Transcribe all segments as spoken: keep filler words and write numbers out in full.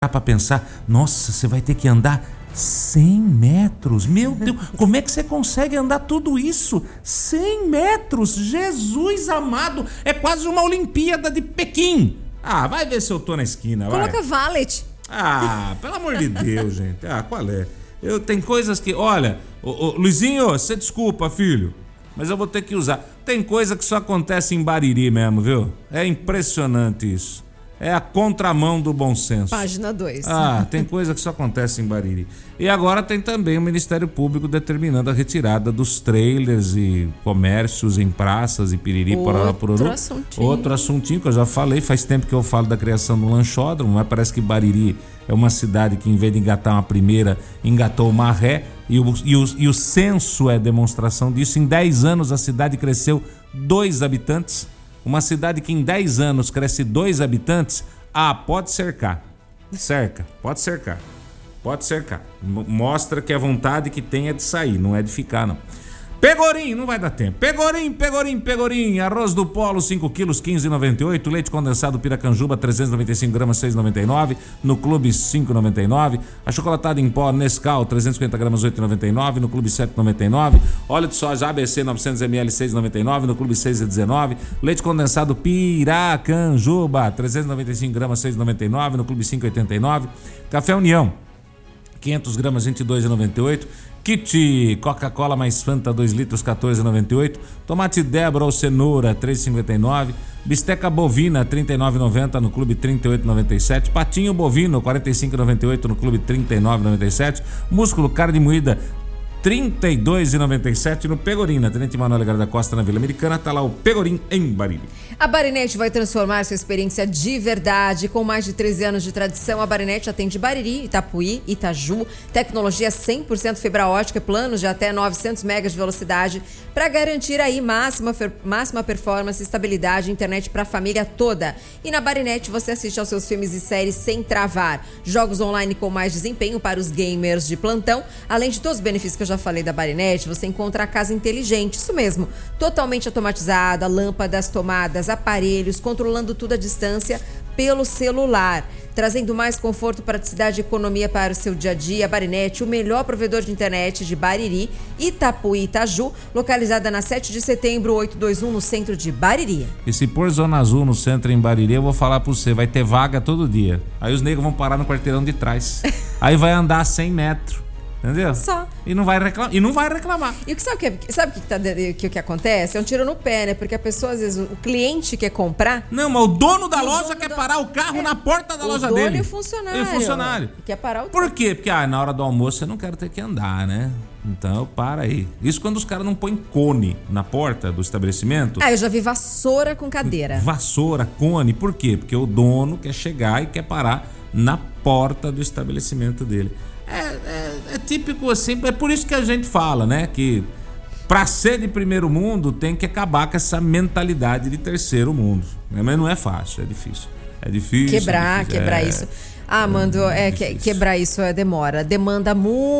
para pensar, nossa, você vai ter que andar cem metros, meu Deus, como é que você consegue andar tudo isso? cem metros, Jesus amado, é quase uma Olimpíada de Pequim. Ah, vai ver se eu tô na esquina, vai. Coloca valet. Ah, pelo amor de Deus, gente, ah, qual é? Eu tenho coisas que, olha, ô, ô, Luizinho, você desculpa, filho, mas eu vou ter que usar. Tem coisa que só acontece em Bariri mesmo, viu? É impressionante isso. É a contramão do bom senso. Página dois. Ah, tem coisa que só acontece em Bariri. E agora tem também o Ministério Público determinando a retirada dos trailers e comércios em praças e piriri, pororó, pororô. Outro assuntinho. Outro assuntinho que eu já falei, faz tempo que eu falo da criação do lanchódromo, mas parece que Bariri é uma cidade que, em vez de engatar uma primeira, engatou uma ré, e o, e o, e o censo é demonstração disso. Em dez anos a cidade cresceu dois habitantes. Uma cidade que em dez anos cresce dois habitantes, ah, pode cercar. Cerca, pode cercar. Pode cercar. Mostra que a vontade que tem é de sair, não é de ficar, não. Pegorim, não vai dar tempo. Pegorim, pegorim, pegorim. Arroz do Polo, cinco quilos, quinze reais e noventa e oito centavos. Leite condensado Piracanjuba, trezentos e noventa e cinco gramas, seis reais e noventa e nove centavos. No Clube, cinco reais e noventa e nove centavos. Achocolatado em pó Nescau, trezentos e cinquenta gramas, oito reais e noventa e nove centavos. No Clube, sete reais e noventa e nove centavos. Óleo de soja A B C, novecentos mililitros, seis reais e noventa e nove centavos. No Clube, seis reais e dezenove centavos. Leite condensado Piracanjuba, trezentos e noventa e cinco gramas, seis reais e noventa e nove centavos. No Clube, cinco reais e oitenta e nove centavos. Café União, quinhentos gramas, vinte e dois reais e noventa e oito centavos. Kit Coca-Cola mais Fanta dois litros, quatorze reais e noventa e oito centavos. Tomate Débora ou cenoura, três reais e cinquenta e nove centavos. Bisteca bovina, trinta e nove reais e noventa centavos no Clube, trinta e oito reais e noventa e sete centavos. Patinho bovino, quarenta e cinco reais e noventa e oito centavos no Clube, trinta e nove reais e noventa e sete centavos. Músculo carne moída, trinta e dois reais e noventa e sete centavos. No Pegorim, na Tenente Manuel Aguiar da Costa, na Vila Americana, tá lá o Pegorim em Bariri. A Barinete vai transformar sua experiência de verdade. Com mais de treze anos de tradição, a Barinete atende Bariri, Itapuí, Itaju, tecnologia cem por cento fibra ótica, planos de até novecentos megas de velocidade para garantir aí máxima, máxima performance e estabilidade, internet para a família toda. E na Barinete você assiste aos seus filmes e séries sem travar. Jogos online com mais desempenho para os gamers de plantão. Além de todos os benefícios que eu já falei da Barinete, você encontra a casa inteligente, isso mesmo, totalmente automatizada, lâmpadas, tomadas, aparelhos, controlando tudo à distância pelo celular, trazendo mais conforto, praticidade e economia para o seu dia a dia. A Barinete, o melhor provedor de internet de Bariri, Itapuí, Itaju, localizada na sete de setembro, oitocentos e vinte e um, no centro de Bariri. E se pôr Zona Azul no centro em Bariri, eu vou falar pra você, vai ter vaga todo dia. Aí os negros vão parar no quarteirão de trás. Aí vai andar cem metros. Entendeu? Só. E não vai reclamar. E não vai reclamar. E o que sabe o que, sabe o que, tá, que, que acontece? É um tiro no pé, né? Porque a pessoa, às vezes, o cliente quer comprar. Não, mas o dono da loja dono quer do... parar o carro é, na porta da o loja dono dele. E o funcionário. E o funcionário. Quer parar o Por quê? Porque ah, na hora do almoço eu não quero ter que andar, né? Então para aí. Isso quando os caras não põem cone na porta do estabelecimento. Ah, eu já vi vassoura com cadeira. Vassoura, cone. Por quê? Porque o dono quer chegar e quer parar na porta do estabelecimento dele. É, é, é típico assim, é por isso que a gente fala, né? Que pra ser de primeiro mundo tem que acabar com essa mentalidade de terceiro mundo. Mas não é fácil, é difícil. É difícil. Quebrar, é difícil, quebrar é, isso. Ah, Mando, é, é que, quebrar isso é demora. Demanda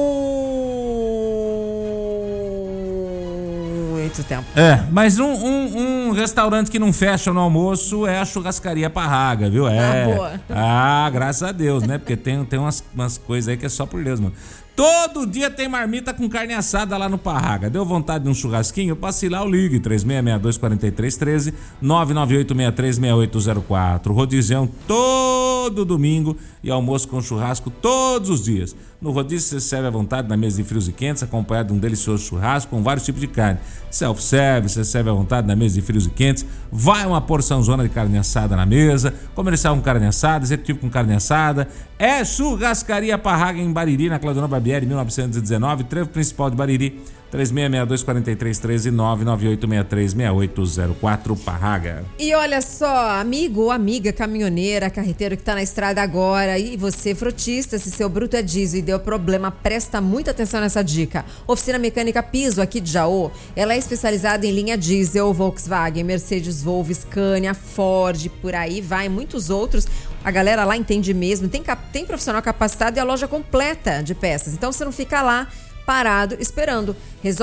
muito tempo. É, mas um, um, um restaurante que não fecha no almoço é a Churrascaria Parraga, viu? É. Ah, boa. Ah, graças a Deus, né? Porque tem, tem umas, umas coisas aí que é só por Deus, mano. Todo dia tem marmita com carne assada lá no Parraga. Deu vontade de um churrasquinho? Passe lá o ligue, três seis seis dois, quatro três um três, nove nove oito seis três seis oito zero quatro. Rodizão todo domingo e almoço com churrasco todos os dias. No rodízio você serve à vontade na mesa de frios e quentes, acompanhado de um delicioso churrasco com vários tipos de carne. Self-service, você serve à vontade na mesa de frios e quentes. Vai uma porção zona de carne assada na mesa, comercial com carne assada, executivo com carne assada. É Churrascaria Parraga em Bariri, na Claudionor Barbieri, mil novecentos e dezenove, trevo principal de Bariri, três seis seis dois, quatro três um três, nove nove oito seis três seis oito zero quatro, Parraga. E olha só, amigo ou amiga caminhoneira, carreteiro que tá na estrada agora, e você frotista, se seu bruto é diesel e deu problema, presta muita atenção nessa dica. Oficina Mecânica Piso, aqui de Jaú, ela é especializada em linha diesel, Volkswagen, Mercedes, Volvo, Scania, Ford, por aí vai, muitos outros. A galera lá entende mesmo, tem, tem profissional capacitado e a loja completa de peças. Então você não fica lá parado esperando. Resolve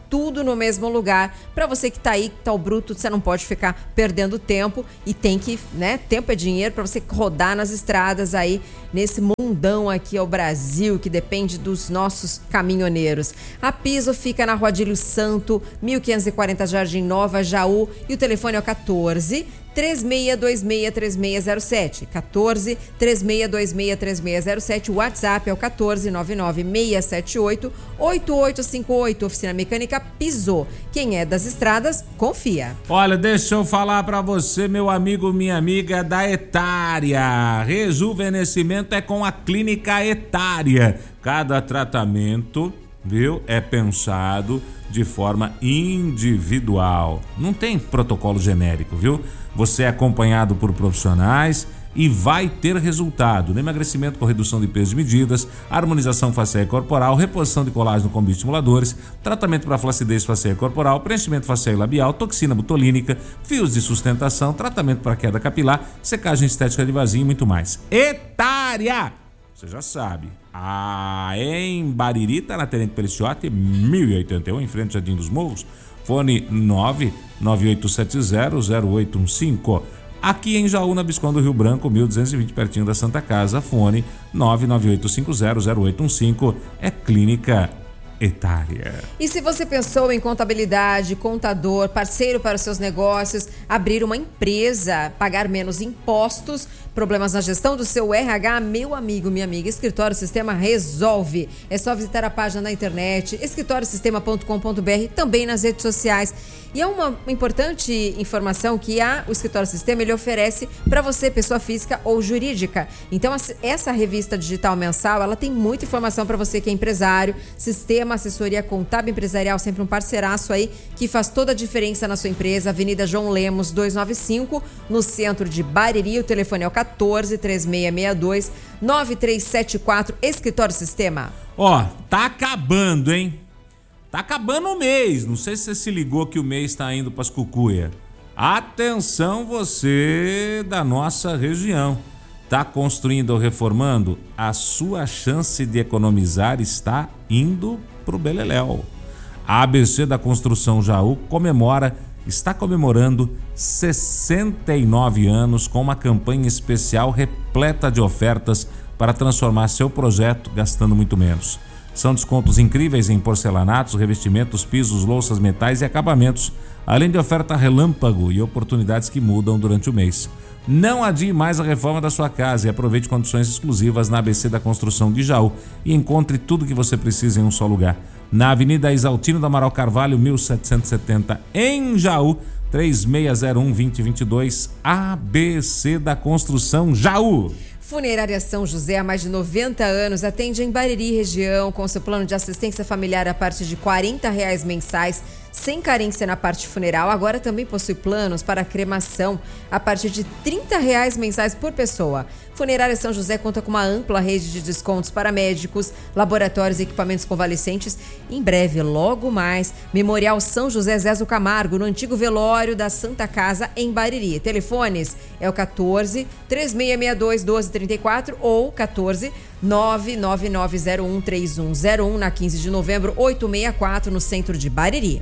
tudo no mesmo lugar. Para você que tá aí, que tá o bruto, você não pode ficar perdendo tempo e tem que, né? Tempo é dinheiro para você rodar nas estradas aí, nesse mundão aqui ao Brasil, que depende dos nossos caminhoneiros. A Piso fica na Rua Adílio Santo, mil quinhentos e quarenta Jardim Nova, Jaú, e o telefone é o quatorze, três seis dois seis, três seis zero sete. quatorze, três seis dois seis, três seis zero sete. O WhatsApp é o quatorze, nove nove seis sete oito, oito oito cinco oito. Oficina Mecânica Piso. Quem é das estradas, confia. Olha, deixa eu falar pra você, meu amigo, minha amiga da Etária. Rejuvenescimento é com a Clínica Etária. Cada tratamento, viu, é pensado de forma individual. Não tem protocolo genérico, viu? Você é acompanhado por profissionais e vai ter resultado no emagrecimento com redução de peso e medidas, harmonização facial e corporal, reposição de colágeno com bioestimuladores, tratamento para flacidez facial e corporal, preenchimento facial e labial, toxina botulínica, fios de sustentação, tratamento para queda capilar, secagem estética de vazio e muito mais. Etária! Você já sabe. Ah, em Bariri, tá na Tenente Peliciotti, mil e oitenta e um, em frente ao Jardim dos Morros. Fone nove nove oito sete zero zero oito um cinco. Aqui em Jaú, na Visconde do Rio Branco, mil duzentos e vinte, pertinho da Santa Casa. Fone nove nove oito cinco zero zero oito um cinco. É Clínica Etária. E se você pensou em contabilidade, contador, parceiro para os seus negócios, abrir uma empresa, pagar menos impostos, problemas na gestão do seu R H, meu amigo, minha amiga, Escritório Sistema resolve. É só visitar a página na internet, escritório sistema ponto com ponto br, também nas redes sociais. E é uma importante informação que a, o Escritório Sistema ele oferece para você, pessoa física ou jurídica. Então, essa revista digital mensal, ela tem muita informação para você que é empresário, sistema, assessoria contábil empresarial, sempre um parceiraço aí que faz toda a diferença na sua empresa. Avenida João Lemos, duzentos e noventa e cinco, no centro de Bariri. O telefone é o quatorze, três seis seis dois, nove três sete quatro. Escritório Sistema. Ó, tá acabando, hein? Tá acabando o mês. Não sei se você se ligou que o mês tá indo pras cucuia. Atenção, você da nossa região. Tá construindo ou reformando? A sua chance de economizar está indo pro beleléu. A A B C da Construção Jaú comemora, está comemorando sessenta e nove anos com uma campanha especial repleta de ofertas para transformar seu projeto gastando muito menos. São descontos incríveis em porcelanatos, revestimentos, pisos, louças, metais e acabamentos, além de oferta relâmpago e oportunidades que mudam durante o mês. Não adie mais a reforma da sua casa e aproveite condições exclusivas na A B C da Construção de Jaú e encontre tudo o que você precisa em um só lugar. Na Avenida Isaltino do Amaral Carvalho, mil setecentos e setenta, em Jaú, três seis zero um, dois zero dois dois, A B C da Construção Jaú. Funerária São José, há mais de noventa anos, atende em Bariri região com seu plano de assistência familiar a partir de quarenta reais mensais, sem carência na parte funeral. Agora também possui planos para cremação a partir de trinta reais mensais por pessoa. Funerária São José conta com uma ampla rede de descontos para médicos, laboratórios e equipamentos convalescentes. Em breve, logo mais, Memorial São José Zezo Camargo, no antigo velório da Santa Casa, em Bariri. Telefones é o quatorze, três seis seis dois, doze trinta e quatro ou quatorze, nove nove nove zero um, três um zero um, na quinze de novembro, oitocentos e sessenta e quatro, no centro de Bariri.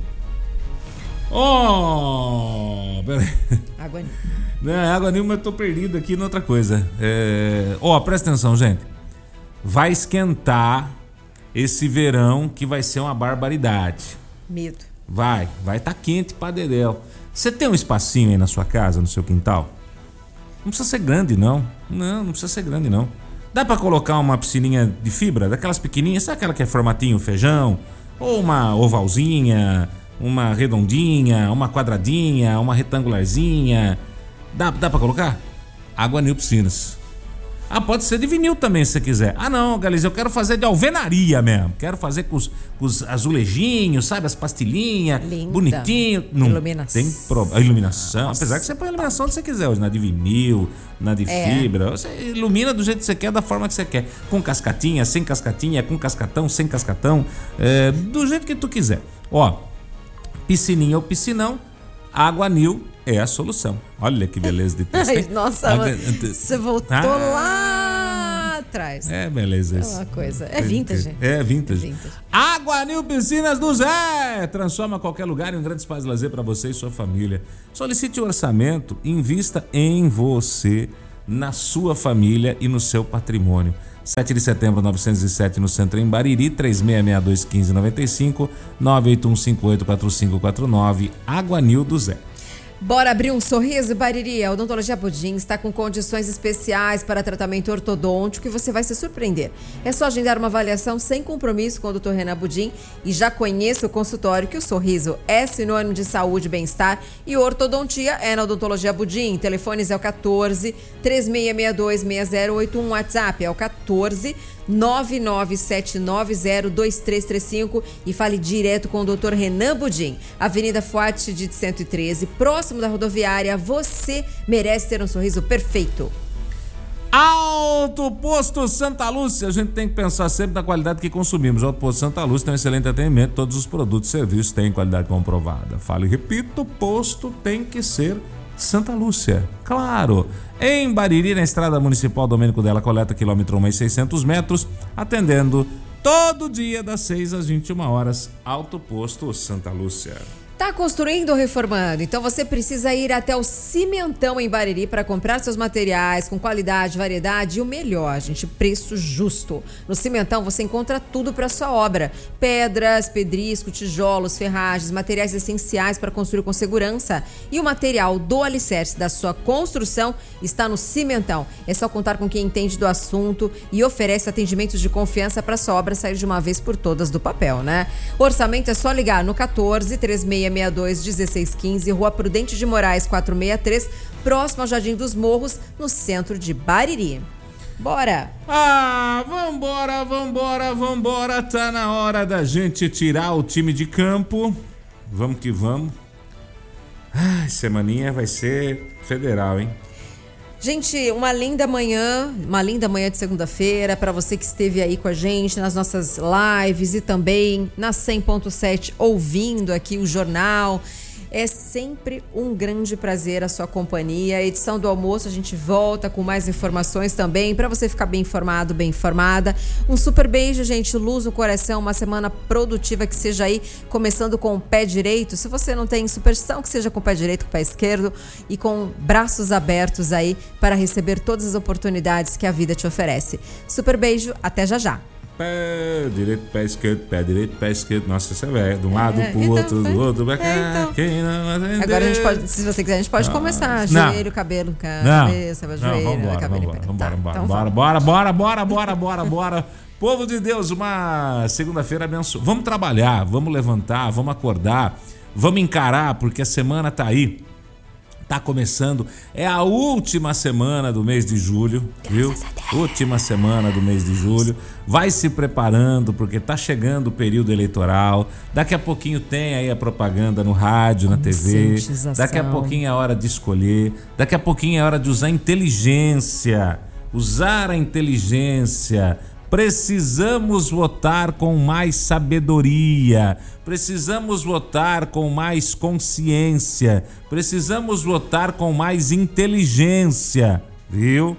Oh, peraí. Água nenhuma. Não é água nenhuma, eu tô perdido aqui noutra coisa. É... Ó, presta atenção, gente. Vai esquentar esse verão que vai ser uma barbaridade. Medo. Vai, vai tá quente pra dedéu. Você tem um espacinho aí na sua casa, no seu quintal? Não precisa ser grande, não. Não, não precisa ser grande, não. Dá pra colocar uma piscininha de fibra, daquelas pequenininhas, sabe aquela que é formatinho feijão? Ou uma ovalzinha, uma redondinha, uma quadradinha, uma retangularzinha. Dá, dá pra colocar? Água Nil Piscinas. Ah, pode ser de vinil também, se você quiser. Ah, não, Galiza, eu quero fazer de alvenaria mesmo. Quero fazer com os, com os azulejinhos, sabe? As pastilhinhas, linda. Bonitinho. Não iluminação. Tem problema. A iluminação. Nossa. Apesar que você põe a iluminação onde você quiser hoje, na de vinil, na de é. fibra. Você ilumina do jeito que você quer, da forma que você quer. Com cascatinha, sem cascatinha, com cascatão, sem cascatão. É, do jeito que tu quiser. Ó, piscininha ou piscinão, Água Nil é a solução. Olha que beleza de texto. Ai, nossa, Água... você voltou ah, lá atrás. É, beleza isso. É uma coisa. É vintage. É vintage. É vintage. Aguanil Piscinas do Zé! Transforma qualquer lugar em um grande espaço de lazer para você e sua família. Solicite o orçamento e invista em você, na sua família e no seu patrimônio. sete de setembro, novecentos e sete, no centro em Bariri, três seis seis dois, um cinco nove cinco, nove oito um cinco oito quatro cinco quatro nove, Aguanil do Zé. Bora abrir um sorriso, Bariri. A Odontologia Budim está com condições especiais para tratamento ortodôntico e você vai se surpreender. É só agendar uma avaliação sem compromisso com o doutor Renan Budim e já conheça o consultório, que o sorriso é sinônimo de saúde e bem-estar e ortodontia é na Odontologia Budim. Telefones é o quatorze, três seis seis dois, seis zero oito um, WhatsApp é o quatorze, nove nove sete nove zero dois três três cinco e fale direto com o doutor Renan Budim. Avenida Fuat de cento e treze, próximo da rodoviária. Você merece ter um sorriso perfeito. Alto Posto Santa Lúcia, a gente tem que pensar sempre na qualidade que consumimos. O Alto Posto Santa Lúcia tem um excelente atendimento, todos os produtos e serviços têm qualidade comprovada. Falo e repito, o posto tem que ser Santa Lúcia, claro. Em Bariri, na estrada municipal Domênico Della Coleta, quilômetro um e seiscentos metros, atendendo todo dia das seis às vinte e uma horas, Alto Posto Santa Lúcia. Tá construindo ou reformando? Então você precisa ir até o Cimentão em Bariri para comprar seus materiais com qualidade, variedade e o melhor, gente, preço justo. No Cimentão você encontra tudo para sua obra: pedras, pedrisco, tijolos, ferragens, materiais essenciais para construir com segurança. E o material do alicerce da sua construção está no Cimentão. É só contar com quem entende do assunto e oferece atendimentos de confiança para sua obra sair de uma vez por todas do papel, né? O orçamento é só ligar no quatorze, três seis seis dois, um seis um cinco, Rua Prudente de Moraes quatrocentos e sessenta e três, próximo ao Jardim dos Morros, no centro de Bariri. Bora! Ah, vambora, vambora, vambora. Tá na hora da gente tirar o time de campo. Vamos que vamos. Ai, semaninha vai ser federal, hein? Gente, uma linda manhã, uma linda manhã de segunda-feira para você que esteve aí com a gente nas nossas lives e também na cem ponto sete ouvindo aqui o jornal. É sempre um grande prazer a sua companhia. A edição do almoço a gente volta com mais informações também para você ficar bem informado, bem informada. Um super beijo, gente, luz no coração, uma semana produtiva que seja aí começando com o pé direito. Se você não tem superstição, que seja com o pé direito, com o pé esquerdo e com braços abertos aí para receber todas as oportunidades que a vida te oferece. Super beijo, até já já. Pé direito, pé esquerdo, pé direito, pé esquerdo. Nossa, isso é velho. De um lado é, pro então, outro, do outro pra cá. É, então. Quem não atender. Agora a gente pode, se você quiser, a gente pode não. começar. Não. Joelho, cabelo, não. cabeça, não, joelho, vambora, cabelo. Vambora, tá, vambora, vambora, então bora, vamos. bora, bora, bora, bora, bora, bora. Povo de Deus, uma segunda-feira abençoada. Vamos trabalhar, vamos levantar, vamos acordar, vamos encarar, porque a semana tá aí. Tá começando, é a última semana do mês de julho, viu? Última semana do mês de julho. Vai se preparando, porque tá chegando o período eleitoral. Daqui a pouquinho tem aí a propaganda no rádio, na T V. Daqui a pouquinho é a hora de escolher. Daqui a pouquinho é a hora de usar inteligência. Usar a inteligência. Precisamos votar com mais sabedoria, precisamos votar com mais consciência, precisamos votar com mais inteligência, viu?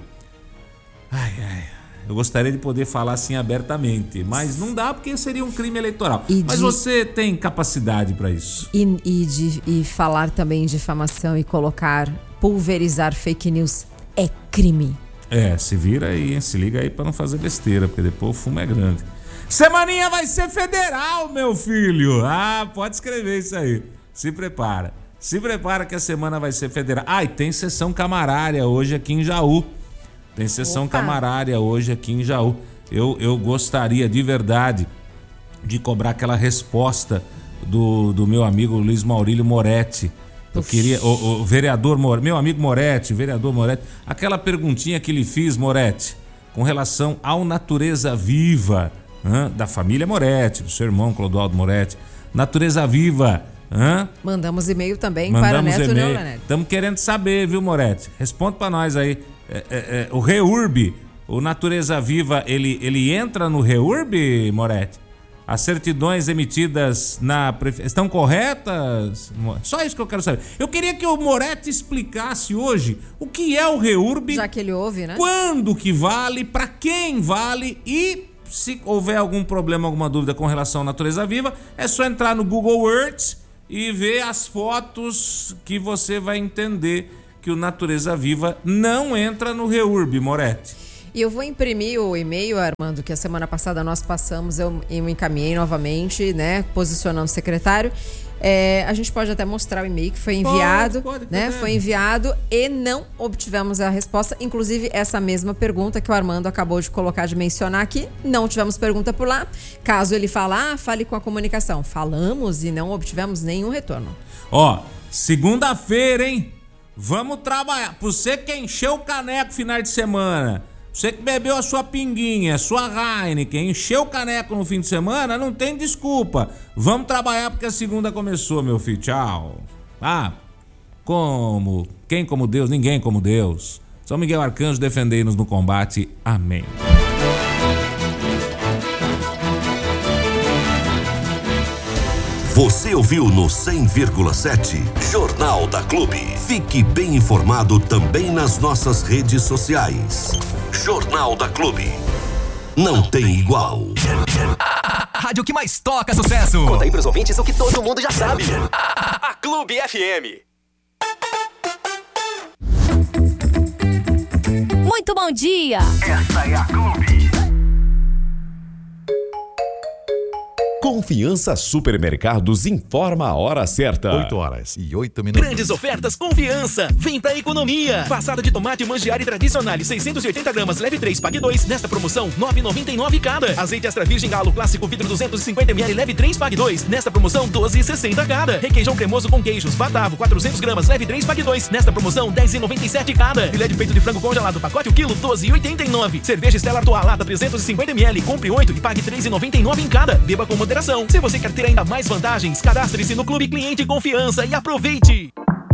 Ai, ai, eu gostaria de poder falar assim abertamente, mas não dá porque seria um crime eleitoral. E mas de... você tem capacidade para isso. E, e, de, e falar também em difamação e colocar, pulverizar fake news é crime. É, se vira aí, hein? Se liga aí pra não fazer besteira, porque depois o fumo é grande. Semaninha vai ser federal, meu filho. Ah, pode escrever isso aí. Se prepara. Se prepara que a semana vai ser federal. Ah, e tem sessão camarária hoje aqui em Jaú. Tem sessão Opa. camarária hoje aqui em Jaú. Eu, eu gostaria de verdade de cobrar aquela resposta do, do meu amigo Luiz Maurílio Moretti. Eu queria, o, o vereador, meu amigo Moretti, vereador Moretti, aquela perguntinha que lhe fiz, Moretti, com relação ao Natureza Viva, hein, da família Moretti, do seu irmão Clodoaldo Moretti, Natureza Viva. Hein? Mandamos e-mail também Mandamos para Neto e-mail. Neto. Estamos querendo saber, viu, Moretti? Responde para nós aí. É, é, é, o REURB, o Natureza Viva, ele, ele entra no REURB, Moretti? As certidões emitidas na prefeitura estão corretas? Só isso que eu quero saber. Eu queria que o Moretti explicasse hoje o que é o REURB. Já que ele ouve, né? Quando que vale, para quem vale e se houver algum problema, alguma dúvida com relação à Natureza Viva, é só entrar no Google Earth e ver as fotos que você vai entender que o Natureza Viva não entra no REURB, Moretti. E eu vou imprimir o e-mail, Armando, que a semana passada nós passamos, eu, eu encaminhei novamente, né, posicionando o secretário. É, a gente pode até mostrar o e-mail que foi enviado, pode, pode, né? Foi enviado e não obtivemos a resposta. Inclusive, essa mesma pergunta que o Armando acabou de colocar, de mencionar aqui, não tivemos pergunta por lá. Caso ele falar, ah, fale com a comunicação. Falamos e não obtivemos nenhum retorno. Ó, segunda-feira, hein? Vamos trabalhar. Pra você que encheu o caneco final de semana, você que bebeu a sua pinguinha, a sua Heineken, encheu o caneco no fim de semana, não tem desculpa. Vamos trabalhar porque a segunda começou, meu filho. Tchau. Ah, como? Quem como Deus? Ninguém como Deus. São Miguel Arcanjo, defendei-nos no combate. Amém. Você ouviu no cem vírgula sete Jornal da Clube. Fique bem informado também nas nossas redes sociais. Jornal da Clube. Não tem igual. A rádio que mais toca sucesso. Conta aí pros ouvintes o que todo mundo já sabe. A Clube F M. Muito bom dia. Essa é a Clube. Confiança Supermercados informa a hora certa. oito horas e oito minutos. Grandes ofertas Confiança. Vem pra economia. Passada de tomate Mangiare Tradicional, seiscentos e oitenta gramas, leve três, pague dois. Nesta promoção, nove reais e noventa e nove cada. Azeite extra virgem Galo Clássico vidro duzentos e cinquenta mililitros, leve três, pague dois. Nesta promoção, doze reais e sessenta cada. Requeijão cremoso com queijos Batavo, quatrocentas gramas, leve três, pague dois. Nesta promoção, dez reais e noventa e sete cada. Filé de peito de frango congelado, pacote o quilo, doze reais e oitenta e nove. Cerveja Stella Artois lata trezentos e cinquenta mililitros, compre oito e pague três reais e noventa e nove em cada. Beba com moderação. Se você quer ter ainda mais vantagens, cadastre-se no Clube Cliente Confiança e aproveite!